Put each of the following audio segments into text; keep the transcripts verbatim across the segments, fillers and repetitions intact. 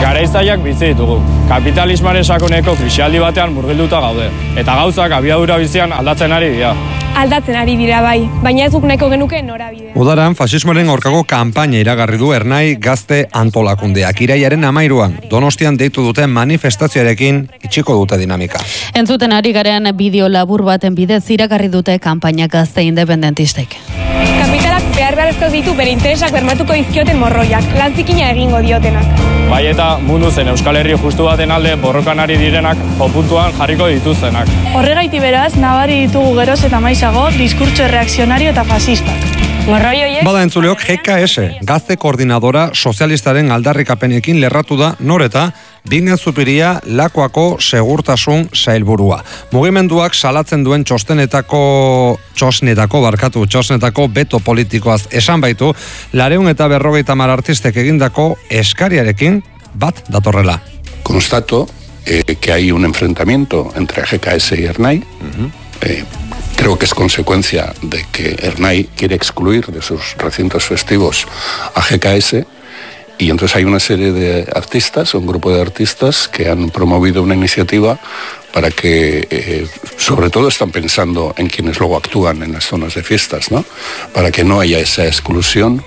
Garaizaiak bizi ditugu. Kapitalismaren sakoneko krisialdi batean murgilduta gaude. Eta gauzak abiadura bizian aldatzen ari dira. Aldatzen ari dira bai, baina ez guk nahiko genuke norabide. Udaran fasismoaren aurkako kanpaina iragarri du Ernai Gazte antolakundeak. Iraiaren amairuan, Donostian deitu duten manifestazioarekin itxiko dute dinamika. Entzuten ari garen bideo labur baten bidez iragarri dute kanpaina gazte independentistek. Kapitalak behar beharrezko ditu bere interesak bermatuko dizkioten morroiak, lanzikina egingo diotenak. Bai eta mundu zen Euskal Herri justu baten alde borrokan ari direnak jopuntuan jarriko dituztenak. Horregaiti beraz, nabari ditugu geroz eta maizago, diskurtso erreakzionario eta fasistak. Bada entzuleok G K S, Gazte Koordinadora Sozialistaren aldarrikapenekin lerratu da noreta Bingen Zupiria Lakuako segurtasun sailburua. Mugimenduak salatzen duen txostenetako txosnetako barkatu txosnetako beto politikoaz esan baitu, lareun eta berrogeita hamar artistek egindako eskariarekin bat datorrela. Constato eh, que hay un enfrentamiento entre G K S y Ernai. Uh-huh. eh, Creo que es consecuencia de que Ernai quiere excluir de sus recintos festivos a G K S y entonces hay una serie de artistas, un grupo de artistas que han promovido una iniciativa para que, eh, sobre todo están pensando en quienes luego actúan en las zonas de fiestas, ¿no? Para que no haya esa exclusión.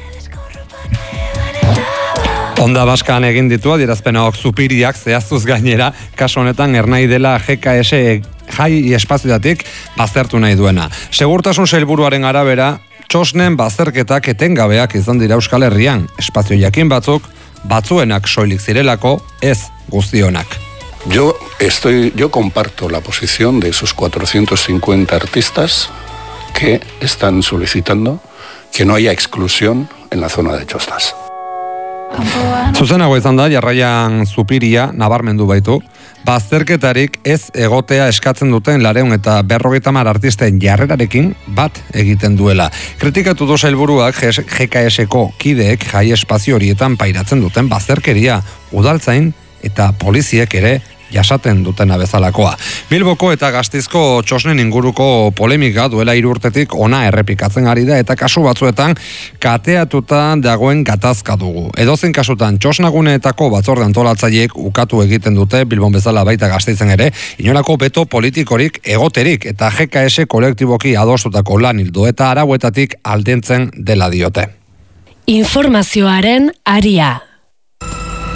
Onda baskan egin ditu adierazpenak Zupiriak zehaztuz gainera, kasu honetan Ernai dela G K S jai espazioetatik baztertu nahi duena. Segurtasun sailburuaren arabera, txosnen bazterketak etengabeak izan dira Euskal Herrian, espazio jakin batzuk, batzuenak soilik zirelako, ez guztionak. Yo estoy, yo comparto la posición de esos cuatrocientos cincuenta artistas que están solicitando que no haya exclusión en la zona de txosnas. Zuzenago izan da, Jarraian Zupiria nabarmendu baitu, bazterketarik ez egotea eskatzen duten lareun eta berrogeita hamar artisten jarrerarekin bat egiten duela. Kritikatu du sailburuak G K S-ko kideek jai espazio horietan pairatzen duten bazterkeria, udaltzain eta poliziek ere jasaten dutena bezalakoa. Bilboko eta Gasteizko txosnen inguruko polemika duela hiru urtetik ona errepikatzen ari da eta kasu batzuetan kateatuta dagoen gatazka dugu. Edozein kasutan txosnaguneetako batzorde antolatzaileek ukatu egiten dute Bilbon bezala baita Gasteizen ere, inolako beto politikorik egoterik eta G K S kolektiboki adostutako lan ildo eta arauetatik aldentzen dela diote. Informazioaren aria.